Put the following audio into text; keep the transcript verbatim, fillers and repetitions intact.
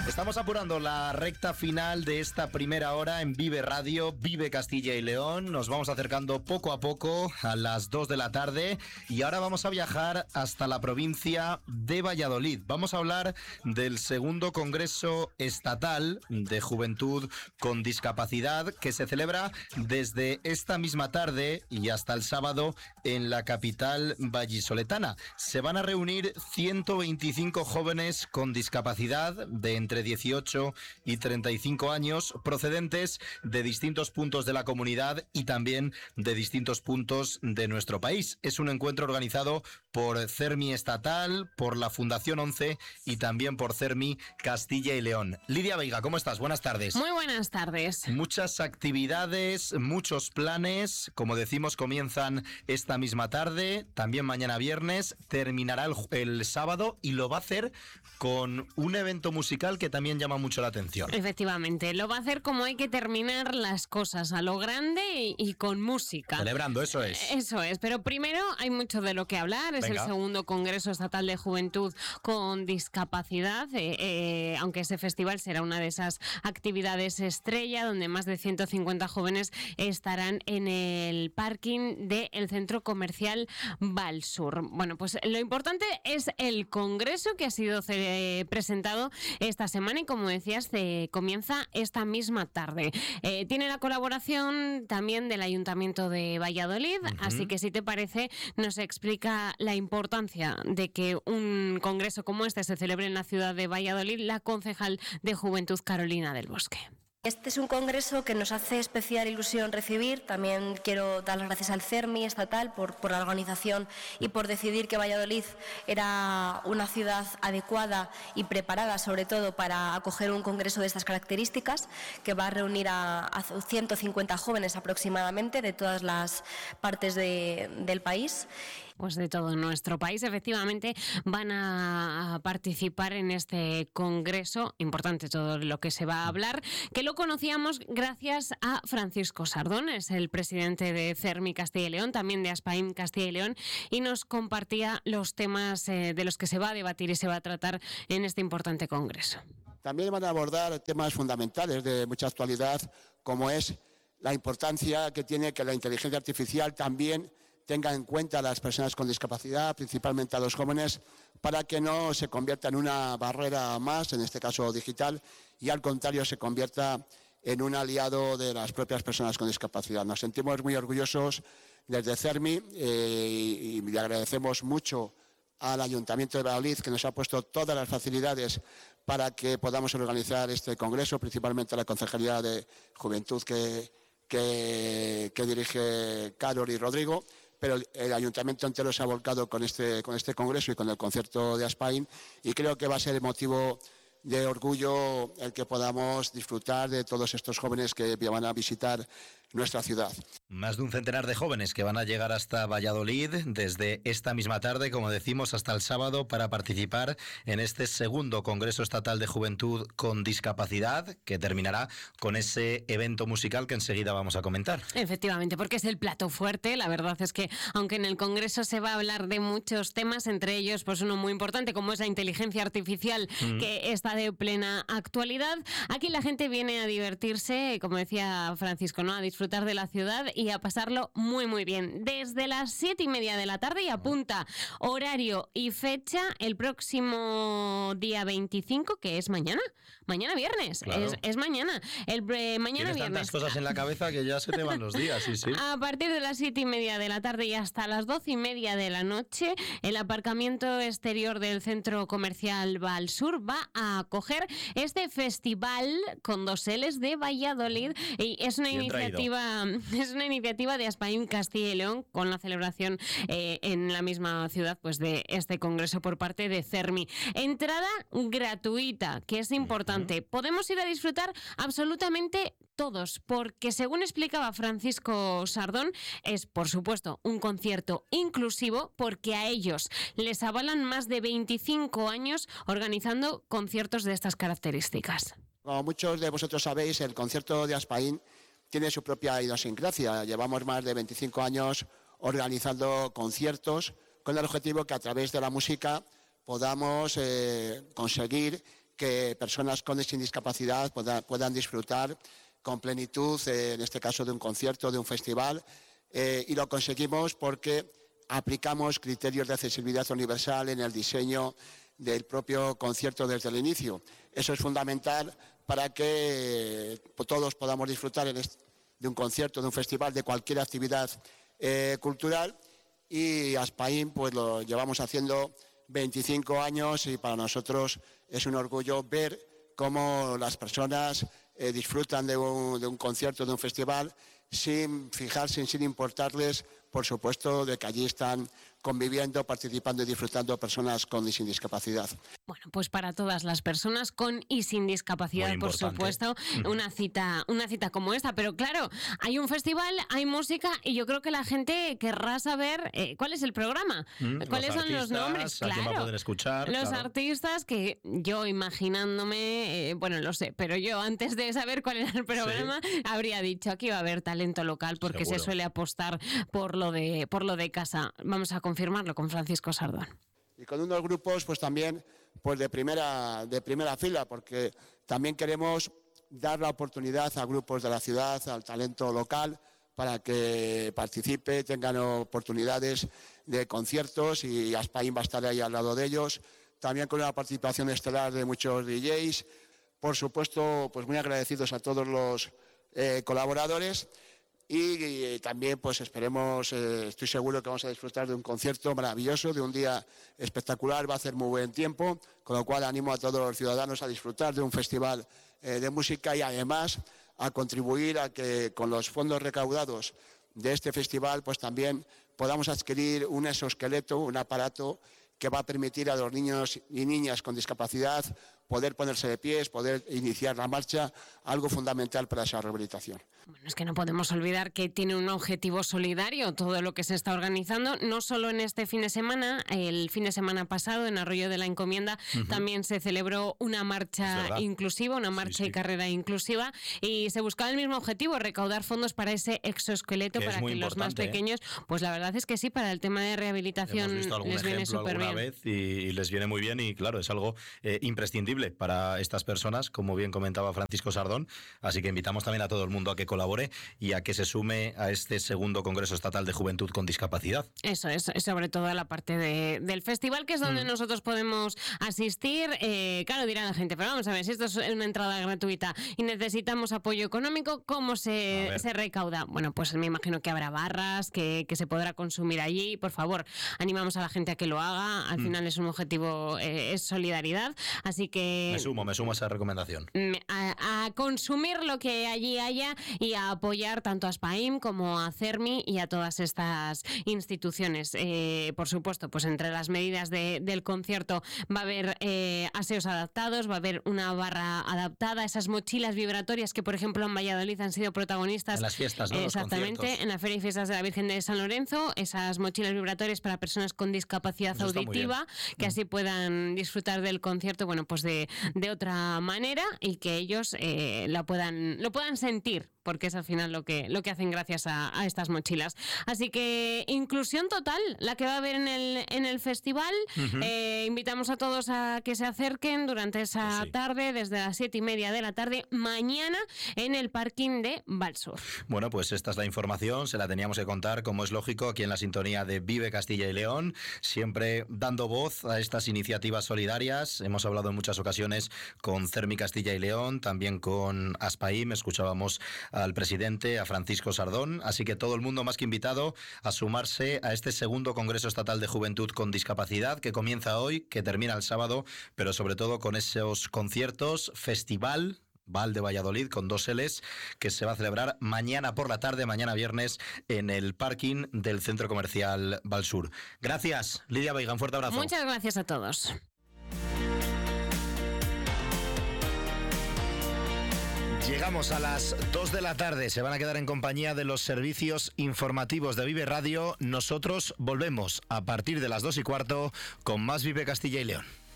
Estamos apurando la recta final de esta primera hora en Vive Radio, Vive Castilla y León. Nos vamos acercando poco a poco a las dos de la tarde y ahora vamos a viajar hasta la provincia de Valladolid. Vamos a hablar del segundo Congreso Estatal de Juventud con Discapacidad que se celebra desde esta misma tarde y hasta el sábado en la capital vallisoletana. Se van a reunir ciento veinticinco jóvenes con discapacidad de entre dieciocho y treinta y cinco años, procedentes de distintos puntos de la comunidad y también de distintos puntos de nuestro país. Es un encuentro organizado por CERMI Estatal, por la Fundación once y también por CERMI Castilla y León. Lidia Veiga, ¿cómo estás? Buenas tardes. Muy buenas tardes. Muchas actividades, muchos planes, como decimos, comienzan esta misma tarde, también mañana viernes, terminará el, el sábado y lo va a hacer con un evento musical que también llama mucho la atención. Efectivamente, lo va a hacer como hay que terminar las cosas, a lo grande y, y con música. Celebrando, eso es. Eso es, pero primero hay mucho de lo que hablar. Es Venga. El segundo Congreso Estatal de Juventud con Discapacidad, eh, eh, aunque ese festival será una de esas actividades estrella, donde más de ciento cincuenta jóvenes estarán en el parking del Centro Comercial Valsur. Bueno, pues lo importante es el Congreso que ha sido eh, presentado esta semana y, como decías, se comienza esta misma tarde. Eh, tiene la colaboración también del Ayuntamiento de Valladolid, uh-huh. Así que, si te parece, nos explica la importancia de que un congreso como este se celebre en la ciudad de Valladolid la concejal de Juventud, Carolina del Bosque. Este es un congreso que nos hace especial ilusión recibir. También quiero dar las gracias al CERMI estatal por, por la organización y por decidir que Valladolid era una ciudad adecuada y preparada, sobre todo, para acoger un congreso de estas características, que va a reunir a, a ciento cincuenta jóvenes aproximadamente de todas las partes de, del país. Pues de todo nuestro país, efectivamente, van a participar en este congreso. Importante todo lo que se va a hablar, que lo conocíamos gracias a Francisco Sardón, es el presidente de CERMI Castilla y León, también de ASPAIM Castilla y León, y nos compartía los temas eh, de los que se va a debatir y se va a tratar en este importante congreso. También van a abordar temas fundamentales de mucha actualidad, como es la importancia que tiene que la inteligencia artificial también tenga en cuenta a las personas con discapacidad, principalmente a los jóvenes, para que no se convierta en una barrera más, en este caso digital, y al contrario se convierta en un aliado de las propias personas con discapacidad. Nos sentimos muy orgullosos desde CERMI eh, y, y le agradecemos mucho al Ayuntamiento de Valladolid, que nos ha puesto todas las facilidades para que podamos organizar este congreso, principalmente la Concejalía de Juventud que, que, que dirige Carol y Rodrigo. Pero el ayuntamiento entero se ha volcado con este, con este congreso y con el concierto de ASPAIM, y creo que va a ser motivo de orgullo el que podamos disfrutar de todos estos jóvenes que van a visitar nuestra ciudad. Más de un centenar de jóvenes que van a llegar hasta Valladolid desde esta misma tarde, como decimos, hasta el sábado, para participar en este segundo Congreso Estatal de Juventud con Discapacidad, que terminará con ese evento musical que enseguida vamos a comentar. Efectivamente, porque es el plato fuerte. La verdad es que, aunque en el Congreso se va a hablar de muchos temas, entre ellos pues uno muy importante como es la inteligencia artificial, mm. que está de plena actualidad, aquí la gente viene a divertirse, como decía Francisco, ¿no? A disfrutar de la ciudad y a pasarlo muy muy bien. Desde las siete y media de la tarde, y apunta horario y fecha, el próximo día veinticinco, que es mañana, mañana viernes, claro. es, es mañana, el eh, mañana Tienes viernes. Tantas cosas en la cabeza que ya se te van los días, sí, sí. A partir de las siete y media de la tarde y hasta las doce y media de la noche, el aparcamiento exterior del Centro Comercial Valsur va a acoger este festival con dos L's de Valladolid, y es una Bien iniciativa traído. es una iniciativa de ASPAIM Castilla y León, con la celebración eh, en la misma ciudad pues de este congreso por parte de CERMI. Entrada gratuita, que es importante. Uh-huh. Podemos ir a disfrutar absolutamente todos, porque, según explicaba Francisco Sardón, es, por supuesto, un concierto inclusivo, porque a ellos les avalan más de veinticinco años organizando conciertos de estas características. Como muchos de vosotros sabéis, el concierto de ASPAIM tiene su propia idiosincrasia. Llevamos más de veinticinco años organizando conciertos con el objetivo que, a través de la música, podamos eh, conseguir que personas con y sin discapacidad puedan, puedan disfrutar con plenitud, eh, en este caso de un concierto, de un festival, eh, y lo conseguimos porque aplicamos criterios de accesibilidad universal en el diseño del propio concierto desde el inicio. Eso es fundamental para que eh, todos podamos disfrutar en este, de un concierto, de un festival, de cualquier actividad eh, cultural, y Aspaim pues lo llevamos haciendo veinticinco años y para nosotros es un orgullo ver cómo las personas eh, disfrutan de un, de un concierto, de un festival, sin fijarse, sin importarles, por supuesto, de que allí están conviviendo, participando y disfrutando personas con y sin discapacidad. Bueno, pues para todas las personas con y sin discapacidad, por supuesto, una cita, una cita como esta. Pero claro, hay un festival, hay música y yo creo que la gente querrá saber eh, cuál es el programa, mm, cuáles los son los nombres. Claro, va a poder escuchar, los claro. artistas que yo imaginándome, eh, bueno, lo sé, pero yo antes de saber cuál era el programa sí. habría dicho aquí va a haber talento local porque Seguro. se suele apostar por lo de por lo de casa. Vamos a confirmarlo con Francisco Sardón. Y con unos grupos pues también pues de primera de primera fila, porque también queremos dar la oportunidad a grupos de la ciudad, al talento local, para que participe, tengan oportunidades de conciertos, y Aspaim va a estar ahí al lado de ellos, también con una participación estelar de muchos D Js. Por supuesto, pues muy agradecidos a todos los eh, colaboradores. Y, y también pues esperemos, eh, estoy seguro que vamos a disfrutar de un concierto maravilloso, de un día espectacular, va a hacer muy buen tiempo, con lo cual animo a todos los ciudadanos a disfrutar de un festival eh, de música y además a contribuir a que con los fondos recaudados de este festival pues también podamos adquirir un exoesqueleto, un aparato que va a permitir a los niños y niñas con discapacidad poder ponerse de pies, poder iniciar la marcha, algo fundamental para esa rehabilitación. Bueno, es que no podemos olvidar que tiene un objetivo solidario todo lo que se está organizando, no solo en este fin de semana, el fin de semana pasado en Arroyo de la Encomienda uh-huh. también se celebró una marcha inclusiva, una marcha sí, sí. y carrera inclusiva, y se buscaba el mismo objetivo, recaudar fondos para ese exoesqueleto, que para que los más pequeños, ¿eh? Pues la verdad es que sí, para el tema de rehabilitación les viene súper bien. Vez y, y les viene muy bien y claro, es algo eh, imprescindible para estas personas, como bien comentaba Francisco Sardón, así que invitamos también a todo el mundo a que colabore y a que se sume a este segundo Congreso Estatal de Juventud con Discapacidad. Eso es, sobre todo a la parte de, del festival, que es donde mm. nosotros podemos asistir. Eh, claro, dirá la gente, pero vamos a ver, si esto es una entrada gratuita y necesitamos apoyo económico, ¿cómo se, se recauda? Bueno, pues me imagino que habrá barras, que, que se podrá consumir allí. Por favor, animamos a la gente a que lo haga. Al mm. final es un objetivo, eh, es solidaridad, así que Me sumo, me sumo a esa recomendación. A, a consumir lo que allí haya y a apoyar tanto a Aspaim como a CERMI y a todas estas instituciones. Eh, por supuesto, pues entre las medidas de, del concierto va a haber eh, aseos adaptados, va a haber una barra adaptada, esas mochilas vibratorias que, por ejemplo, en Valladolid han sido protagonistas. En las fiestas, ¿no? Exactamente, en la Feria y Fiestas de la Virgen de San Lorenzo, esas mochilas vibratorias para personas con discapacidad Eso auditiva, que mm. así puedan disfrutar del concierto, bueno, pues de de otra manera y que ellos eh, la puedan, lo puedan sentir, porque es al final lo que, lo que hacen gracias a, a estas mochilas. Así que inclusión total, la que va a haber en el, en el festival. Uh-huh. Eh, invitamos a todos a que se acerqen durante esa sí. tarde, desde las siete y media de la tarde, mañana en el parking de Valsur. Bueno, pues esta es la información, se la teníamos que contar, como es lógico, aquí en la sintonía de Vive Castilla y León, siempre dando voz a estas iniciativas solidarias. Hemos hablado en muchas ocasiones con CERMI Castilla y León, también con Aspaim, escuchábamos al presidente, a Francisco Sardón, así que todo el mundo más que invitado a sumarse a este segundo Congreso Estatal de Juventud con Discapacidad que comienza hoy, que termina el sábado, pero sobre todo con esos conciertos, festival Val de Valladolid con dos L's, que se va a celebrar mañana por la tarde, mañana viernes, en el parking del Centro Comercial Valsur. Gracias, Lidia Veiga, un fuerte abrazo. Muchas gracias a todos. Llegamos a las dos de la tarde, se van a quedar en compañía de los servicios informativos de Vive Radio. Nosotros volvemos a partir de las dos y cuarto con más Vive Castilla y León.